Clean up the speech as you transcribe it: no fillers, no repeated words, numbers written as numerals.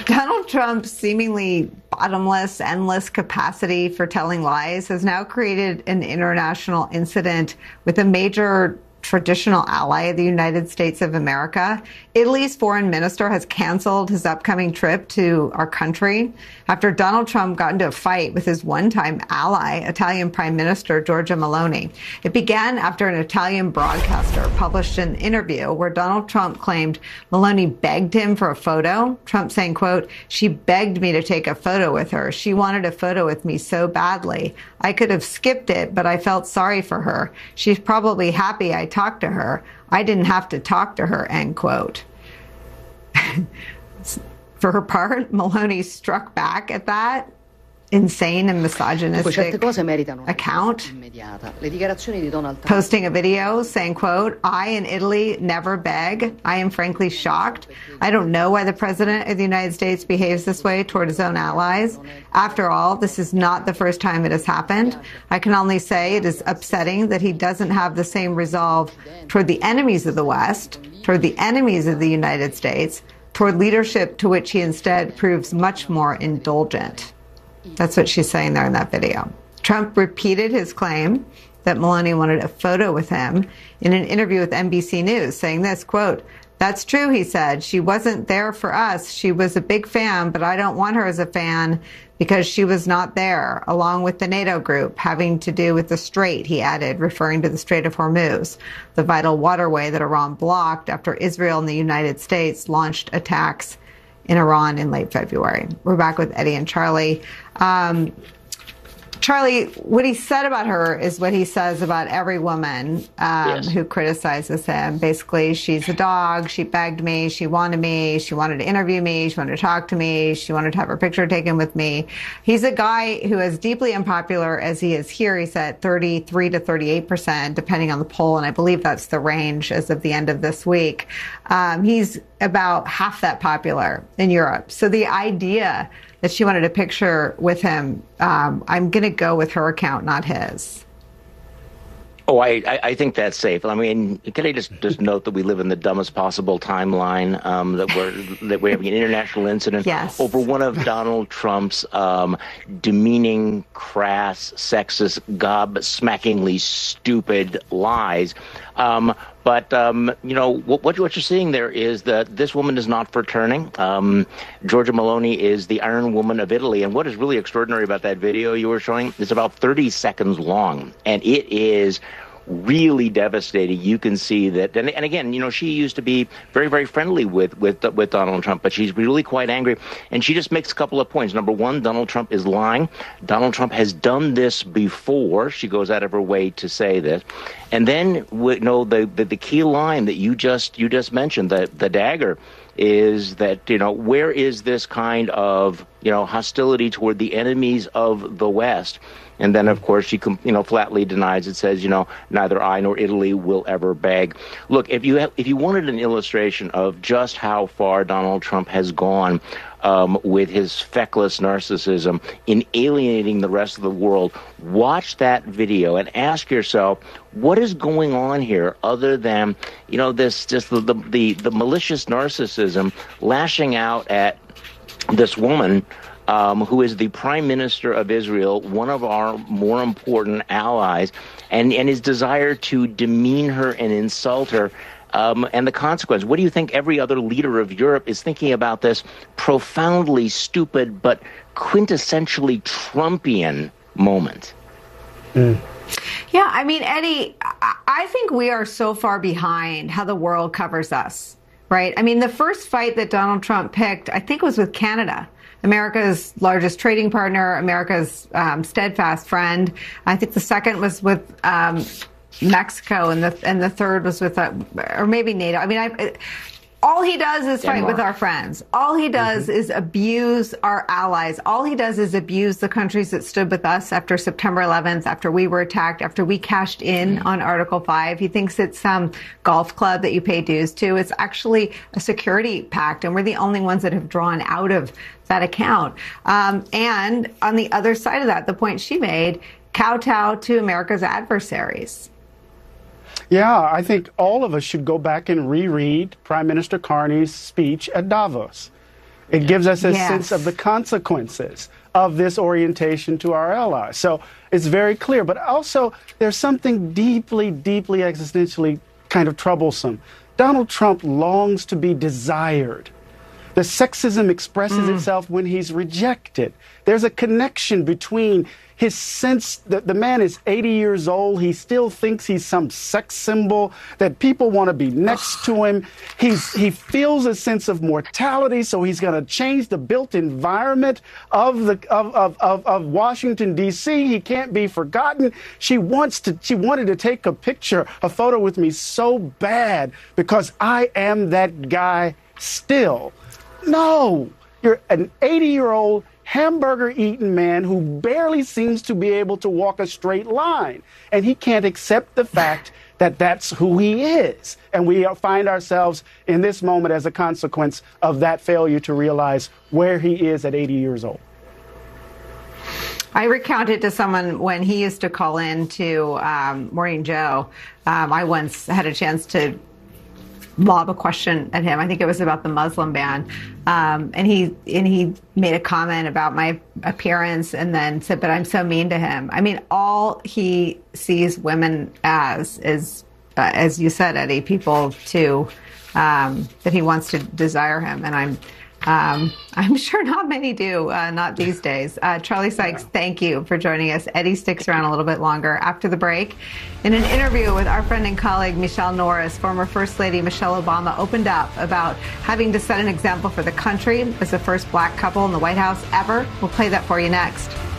Donald Trump's seemingly bottomless, endless capacity for telling lies has now created an international incident with a major traditional ally of the United States of America. Italy's foreign minister has canceled his upcoming trip to our country after Donald Trump got into a fight with his one-time ally, Italian Prime Minister Giorgia Meloni. It began after an Italian broadcaster published an interview where Donald Trump claimed Meloni begged him for a photo. Trump saying, quote, "She begged me to take a photo with her. She wanted a photo with me so badly. I could have skipped it, but I felt sorry for her. She's probably happy I talked to her. I didn't have to talk to her," end quote. For her part, Meloni struck back at that insane and misogynistic account, posting a video saying, quote, "I in Italy never beg. I am frankly shocked. I don't know why the president of the United States behaves this way toward his own allies. After all, this is not the first time it has happened. I can only say it is upsetting that he doesn't have the same resolve toward the enemies of the West, toward the enemies of the United States, toward leadership to which he instead proves much more indulgent." That's what she's saying there in that video. Trump repeated his claim that Meloni wanted a photo with him in an interview with NBC News, saying this, quote, "That's true," he said. "She wasn't there for us. She was a big fan, but I don't want her as a fan because she was not there, along with the NATO group, having to do with the Strait," he added, referring to the Strait of Hormuz, the vital waterway that Iran blocked after Israel and the United States launched attacks in Iran in late February. We're back with Eddie and Charlie. Charlie, what he said about her is what he says about every woman who criticizes him. Basically, she's a dog. She begged me. She wanted me. She wanted to interview me. She wanted to talk to me. She wanted to have her picture taken with me. He's a guy who is deeply unpopular as he is here. He's at 33 to 38%, depending on the poll. And I believe that's the range as of the end of this week. He's about half that popular in Europe. So the idea that she wanted a picture with him, I'm going to go with her account, not his. Oh, I think that's safe. I mean, can I just note that we live in the dumbest possible timeline, that we're having an international incident over one of Donald Trump's demeaning, crass, sexist, gobsmackingly stupid lies. But you know, what you're seeing there is that this woman is not for turning. Giorgia Meloni is the Iron Woman of Italy. And what is really extraordinary about that video you were showing is about 30 seconds long. And it is really devastating. You can see that. And again, you know, she used to be very, very friendly with Donald Trump, but she's really quite angry. And she just makes a couple of points. Number one, Donald Trump is lying. Donald Trump has done this before. She goes out of her way to say this. And then, you know, the key line that you just mentioned, the dagger, is that, you know, where is this kind of, you know, hostility toward the enemies of the West? And then, of course, she, you know, flatly denies it, says, you know, neither I nor Italy will ever beg. Look, if you wanted an illustration of just how far Donald Trump has gone with his feckless narcissism in alienating the rest of the world, watch that video and ask yourself, what is going on here other than, you know, this just the malicious narcissism lashing out at this woman who is the Prime Minister of Israel, one of our more important allies, and his desire to demean her and insult her. And the consequence. What do you think every other leader of Europe is thinking about this profoundly stupid but quintessentially Trumpian moment? Yeah, I mean, Eddie, I think we are so far behind how the world covers us, right? I mean, the first fight that Donald Trump picked, I think, was with Canada, America's largest trading partner, America's steadfast friend. I think the second was with Mexico, and the third was with, or maybe NATO. I mean, all he does is fight with our friends. All he does is abuse our allies. All he does is abuse the countries that stood with us after September 11th, after we were attacked, after we cashed in on Article 5. He thinks it's some golf club that you pay dues to. It's actually a security pact, and we're the only ones that have drawn out of that account. And on the other side of that, the point she made, kowtow to America's adversaries. Yeah, I think all of us should go back and reread Prime Minister Carney's speech at Davos. It gives us a sense of the consequences of this orientation to our allies. So it's very clear. But also, there's something deeply, deeply existentially kind of troublesome. Donald Trump longs to be desired. The sexism expresses itself when he's rejected. There's a connection between his sense that the man is 80 years old. He still thinks he's some sex symbol, that people want to be next to him. He feels a sense of mortality, so he's going to change the built environment of Washington, D.C. He can't be forgotten. She wanted to take a photo with me so bad because I am that guy still. No, you're an 80-year-old hamburger-eating man who barely seems to be able to walk a straight line. And he can't accept the fact that that's who he is. And we find ourselves in this moment as a consequence of that failure to realize where he is at 80 years old. I recounted to someone when he used to call in to Morning Joe. I once had a chance to lob a question at him. I think it was about the Muslim ban. And he made a comment about my appearance and then said, but I'm so mean to him. I mean, all he sees women as is, as you said, Eddie, people to, that he wants to desire him. And I'm sure not many do, not these days. Charlie Sykes, thank you for joining us. Eddie sticks around a little bit longer after the break. In an interview with our friend and colleague Michelle Norris, former First Lady Michelle Obama opened up about having to set an example for the country as the first black couple in the White House ever. We'll play that for you next.